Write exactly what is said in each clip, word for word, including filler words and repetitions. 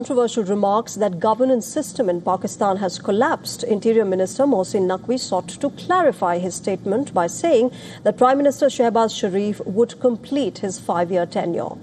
Controversial remarks that governance system in Pakistan has collapsed. Interior Minister Mohsin Naqvi sought to clarify his statement by saying that Prime Minister Shehbaz Sharif would complete his five-year tenure.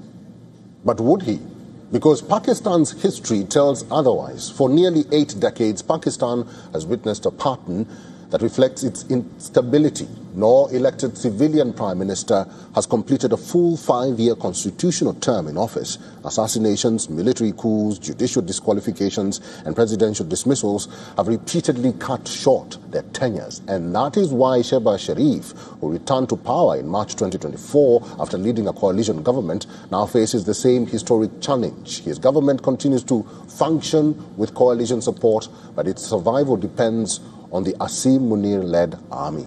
But would he? Because Pakistan's history tells otherwise. For nearly eight decades, Pakistan has witnessed a pattern that reflects its instability. No elected civilian prime minister has completed a full five-year constitutional term in office. Assassinations, military coups, judicial disqualifications and presidential dismissals have repeatedly cut short their tenures. And that is why Shehbaz Sharif, who returned to power in March twenty twenty-four after leading a coalition government, now faces the same historic challenge. His government continues to function with coalition support, but its survival depends on the Asim Munir-led army.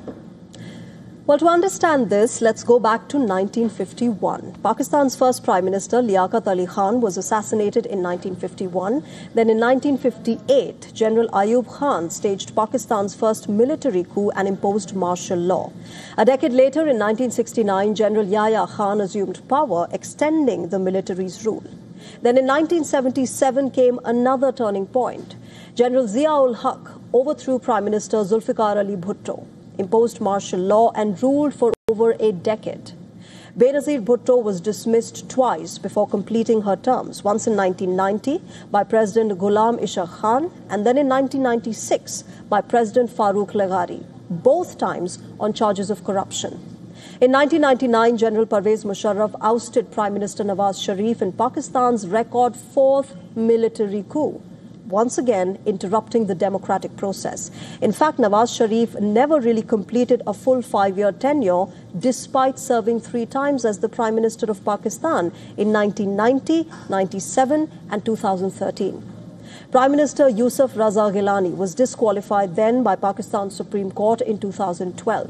Well, to understand this, let's go back to nineteen fifty-one. Pakistan's first Prime Minister, Liaquat Ali Khan, was assassinated in nineteen fifty-one. Then in nineteen fifty-eight, General Ayub Khan staged Pakistan's first military coup and imposed martial law. A decade later, in nineteen sixty-nine, General Yahya Khan assumed power, extending the military's rule. Then in nineteen seventy-seven came another turning point. General Zia-ul-Haq overthrew Prime Minister Zulfikar Ali Bhutto, imposed martial law and ruled for over a decade. Benazir Bhutto was dismissed twice before completing her terms, once in nineteen ninety by President Ghulam Ishaq Khan and then in nineteen ninety-six by President Farooq Laghari, both times on charges of corruption. In nineteen ninety-nine, General Parvez Musharraf ousted Prime Minister Nawaz Sharif in Pakistan's record fourth military coup, once again interrupting the democratic process. In fact, Nawaz Sharif never really completed a full five-year tenure, despite serving three times as the Prime Minister of Pakistan in nineteen ninety, ninety-seven and two thousand thirteen. Prime Minister Yusuf Raza Gilani was disqualified then by Pakistan's Supreme Court in two thousand twelve.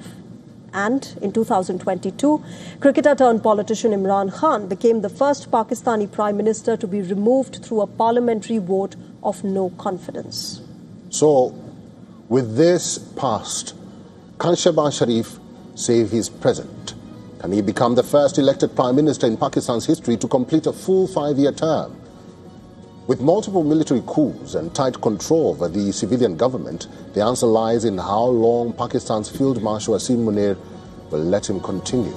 And in two thousand twenty-two, cricketer turned politician Imran Khan became the first Pakistani Prime Minister to be removed through a parliamentary vote of no confidence. So, with this past, can Shehbaz Sharif save his present? Can he become the first elected Prime Minister in Pakistan's history to complete a full five-year term? With multiple military coups and tight control over the civilian government, the answer lies in how long Pakistan's Field Marshal Asim Munir will let him continue.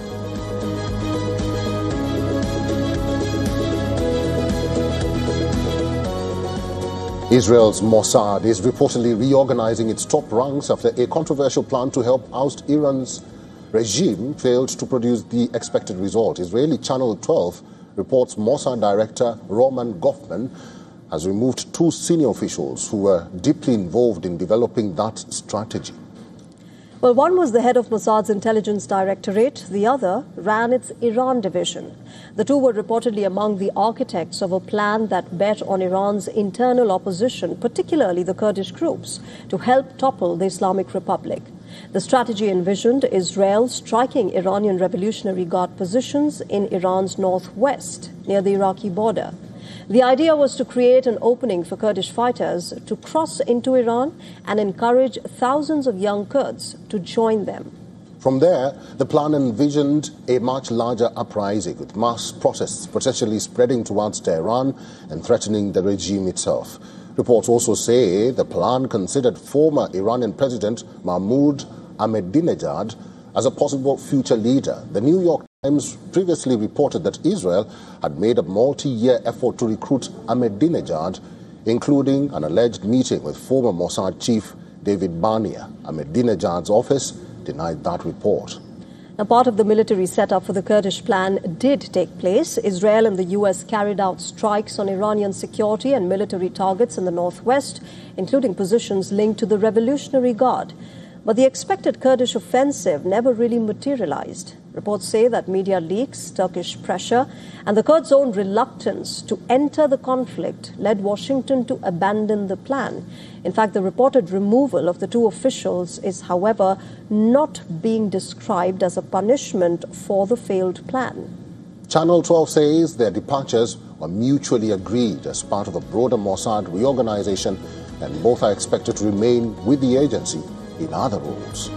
Israel's Mossad is reportedly reorganizing its top ranks after a controversial plan to help oust Iran's regime failed to produce the expected result. Israeli Channel twelve reports Mossad Director Roman Goffman has removed two senior officials who were deeply involved in developing that strategy. Well, one was the head of Mossad's intelligence directorate, the other ran its Iran division. The two were reportedly among the architects of a plan that bet on Iran's internal opposition, particularly the Kurdish groups, to help topple the Islamic Republic. The strategy envisioned Israel striking Iranian Revolutionary Guard positions in Iran's northwest, near the Iraqi border. The idea was to create an opening for Kurdish fighters to cross into Iran and encourage thousands of young Kurds to join them. From there, the plan envisioned a much larger uprising with mass protests potentially spreading towards Tehran and threatening the regime itself. Reports also say the plan considered former Iranian President Mahmoud Ahmadinejad as a possible future leader. The New York Times previously reported that Israel had made a multi-year effort to recruit Ahmadinejad, including an alleged meeting with former Mossad chief David Barnea. Ahmadinejad's office denied that report. Now, part of the military setup for the Kurdish plan did take place. Israel and the U S carried out strikes on Iranian security and military targets in the northwest, including positions linked to the Revolutionary Guard. But the expected Kurdish offensive never really materialized. Reports say that media leaks, Turkish pressure, and the Kurds' own reluctance to enter the conflict led Washington to abandon the plan. In fact, the reported removal of the two officials is, however, not being described as a punishment for the failed plan. Channel twelve says their departures were mutually agreed as part of a broader Mossad reorganization, and both are expected to remain with the agency in other roles.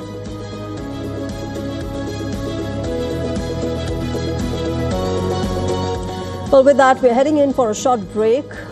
Well, with that, we're heading in for a short break.